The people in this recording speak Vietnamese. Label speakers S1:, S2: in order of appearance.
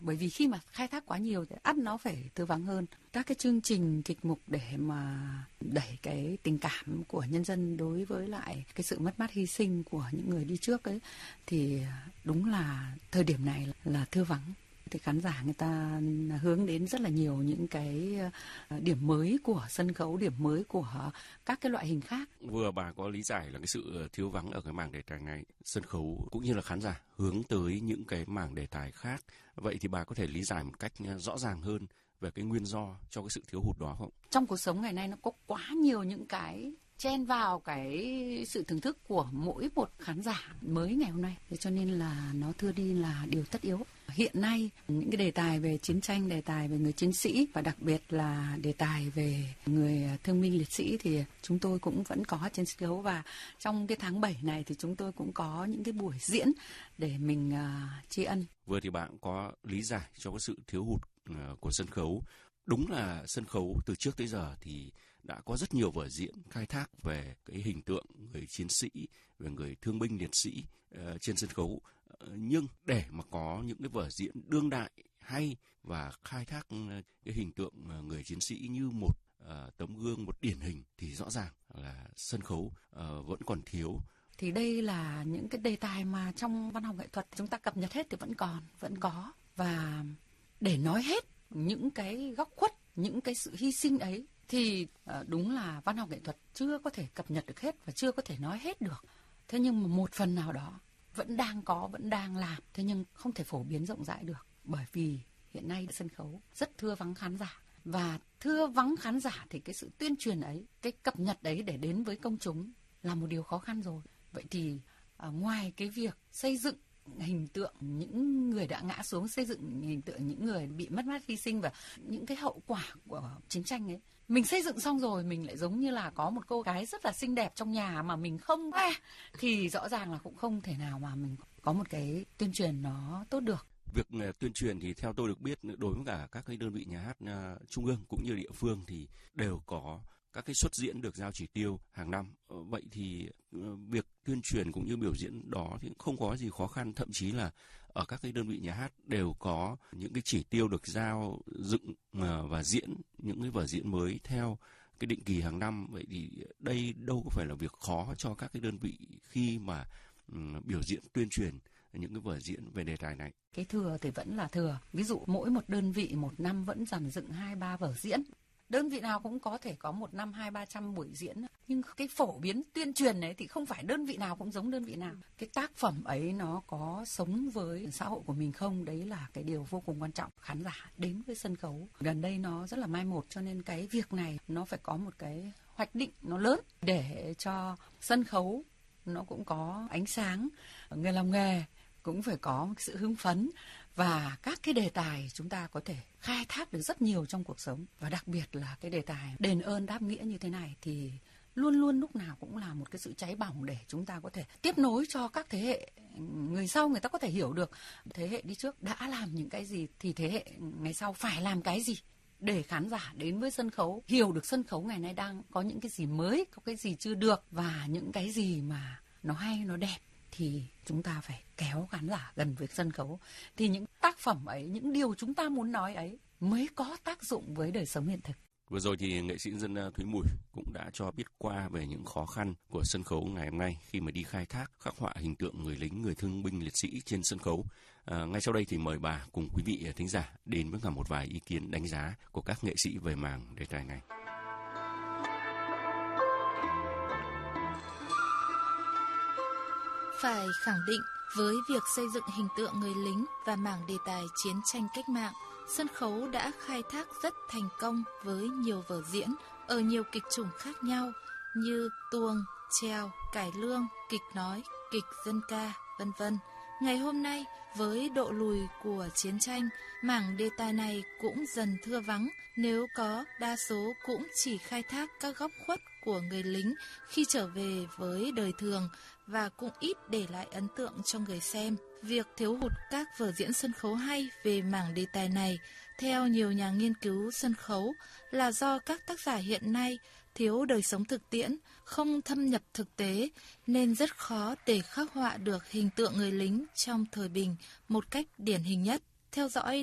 S1: bởi vì khi mà khai thác quá nhiều thì ắt nó phải thưa vắng hơn. Các cái chương trình kịch mục để mà đẩy cái tình cảm của nhân dân đối với lại cái sự mất mát hy sinh của những người đi trước ấy, thì đúng là thời điểm này là thưa vắng. Thì khán giả người ta hướng đến rất là nhiều những cái điểm mới của sân khấu, điểm mới của các cái loại hình khác.
S2: Vừa bà có lý giải là cái sự thiếu vắng ở cái mảng đề tài này, sân khấu cũng như là khán giả hướng tới những cái mảng đề tài khác. Vậy thì bà có thể lý giải một cách rõ ràng hơn về cái nguyên do cho cái sự thiếu hụt đó không?
S1: Trong cuộc sống ngày nay nó có quá nhiều những cái chen vào cái sự thưởng thức của mỗi một khán giả mới ngày hôm nay, thế cho nên là nó thưa đi là điều tất yếu. Hiện nay những cái đề tài về chiến tranh, đề tài về người chiến sĩ và đặc biệt là đề tài về người thương binh liệt sĩ thì chúng tôi cũng vẫn có trên sân khấu, và trong cái tháng 7 này thì chúng tôi cũng có những cái buổi diễn để mình tri ân.
S2: Vừa thì bạn có lý giải cho cái sự thiếu hụt của sân khấu. Đúng là sân khấu từ trước tới giờ thì đã có rất nhiều vở diễn khai thác về cái hình tượng người chiến sĩ, về người thương binh liệt sĩ trên sân khấu. Nhưng để mà có những cái vở diễn đương đại hay và khai thác cái hình tượng người chiến sĩ như một tấm gương, một điển hình thì rõ ràng là sân khấu vẫn còn thiếu.
S1: Thì đây là những cái đề tài mà trong văn học nghệ thuật chúng ta cập nhật hết thì vẫn có. Và để nói hết những cái góc khuất, những cái sự hy sinh ấy thì đúng là văn học nghệ thuật chưa có thể cập nhật được hết và chưa có thể nói hết được. Thế nhưng mà một phần nào đó vẫn đang có, vẫn đang làm, thế nhưng không thể phổ biến rộng rãi được, bởi vì hiện nay sân khấu rất thưa vắng khán giả. Và thưa vắng khán giả thì cái sự tuyên truyền ấy, cái cập nhật ấy để đến với công chúng là một điều khó khăn rồi. Vậy thì ngoài cái việc xây dựng hình tượng những người đã ngã xuống, xây dựng hình tượng những người bị mất mát hy sinh và những cái hậu quả của chiến tranh ấy, mình xây dựng xong rồi mình lại giống như là có một cô gái rất là xinh đẹp trong nhà mà mình không thì rõ ràng là cũng không thể nào mà mình có một cái tuyên truyền nó tốt được.
S2: Việc tuyên truyền thì theo tôi được biết đối với cả các cái đơn vị nhà hát trung ương cũng như địa phương thì đều có các cái suất diễn được giao chỉ tiêu hàng năm. Vậy thì việc tuyên truyền cũng như biểu diễn đó thì không có gì khó khăn, thậm chí là ở các cái đơn vị nhà hát đều có những cái chỉ tiêu được giao dựng và diễn những cái vở diễn mới theo cái định kỳ hàng năm. Vậy thì đây đâu có phải là việc khó cho các cái đơn vị khi mà biểu diễn tuyên truyền những cái vở diễn về đề tài này.
S1: Cái thừa thì vẫn là thừa. Ví dụ mỗi một đơn vị một năm vẫn dàn dựng 2-3 vở diễn. Đơn vị nào cũng có thể có một năm 200-300 buổi diễn. Nhưng cái phổ biến tuyên truyền ấy thì không phải đơn vị nào cũng giống đơn vị nào. Cái tác phẩm ấy nó có sống với xã hội của mình không? Đấy là cái điều vô cùng quan trọng. Khán giả đến với sân khấu gần đây nó rất là mai một, cho nên cái việc này nó phải có một cái hoạch định nó lớn để cho sân khấu nó cũng có ánh sáng, người làm nghề cũng phải có một sự hưng phấn, và các cái đề tài chúng ta có thể khai thác được rất nhiều trong cuộc sống. Và đặc biệt là cái đề tài đền ơn đáp nghĩa như thế này thì luôn luôn lúc nào cũng là một cái sự cháy bỏng để chúng ta có thể tiếp nối cho các thế hệ người sau, người ta có thể hiểu được thế hệ đi trước đã làm những cái gì thì thế hệ ngày sau phải làm cái gì, để khán giả đến với sân khấu hiểu được sân khấu ngày nay đang có những cái gì mới, có cái gì chưa được, và những cái gì mà nó hay, nó đẹp thì chúng ta phải kéo khán giả gần với sân khấu. Thì những tác phẩm ấy, những điều chúng ta muốn nói ấy mới có tác dụng với đời sống hiện thực.
S2: Vừa rồi thì nghệ sĩ nhân dân Thúy Mùi cũng đã cho biết qua về những khó khăn của sân khấu ngày hôm nay khi mà đi khai thác khắc họa hình tượng người lính, người thương binh liệt sĩ trên sân khấu. Ngay sau đây thì mời bà cùng quý vị thính giả đến với cả một vài ý kiến đánh giá của các nghệ sĩ về mảng đề tài này.
S3: Phải khẳng định với việc xây dựng hình tượng người lính và mảng đề tài chiến tranh cách mạng, sân khấu đã khai thác rất thành công với nhiều vở diễn ở nhiều kịch chủng khác nhau như tuồng, chèo, cải lương, kịch nói, kịch dân ca, vân vân. Ngày hôm nay, với độ lùi của chiến tranh, mảng đề tài này cũng dần thưa vắng, nếu có đa số cũng chỉ khai thác các góc khuất của người lính khi trở về với đời thường và cũng ít để lại ấn tượng cho người xem. Việc thiếu hụt các vở diễn sân khấu hay về mảng đề tài này, theo nhiều nhà nghiên cứu sân khấu, là do các tác giả hiện nay thiếu đời sống thực tiễn, không thâm nhập thực tế, nên rất khó để khắc họa được hình tượng người lính trong thời bình một cách điển hình nhất. Theo dõi